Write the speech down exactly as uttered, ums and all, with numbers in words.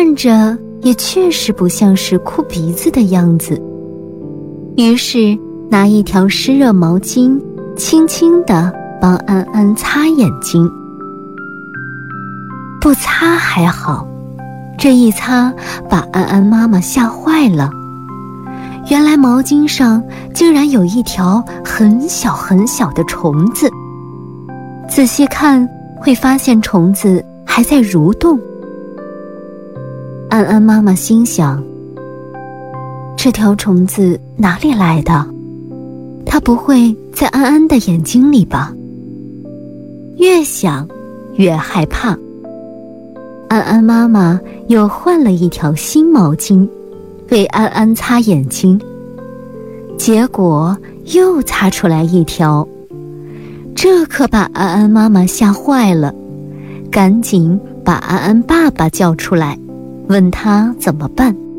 看着也确实不像是哭鼻子的样子，于是拿一条湿热毛巾轻轻地帮安安擦眼睛。不擦还好，这一擦把安安妈妈吓坏了。原来毛巾上竟然有一条很小很小的虫子，仔细看会发现虫子还在蠕动。安安妈妈心想，这条虫子哪里来的？它不会在安安的眼睛里吧？越想越害怕。安安妈妈又换了一条新毛巾给安安擦眼睛，结果又擦出来一条，这可把安安妈妈吓坏了，赶紧把安安爸爸叫出来，问他怎么办。